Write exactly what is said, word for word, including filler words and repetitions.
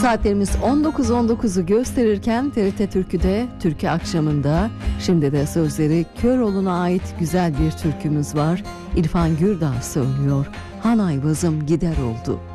Saatlerimiz on dokuz on dokuzu gösterirken T R T Türkü'de Türkü Akşamı'nda şimdi de sözleri Köroğlu'na ait güzel bir türkümüz var. İrfan Gürdağ söylüyor. Han Ayvazım gider oldu.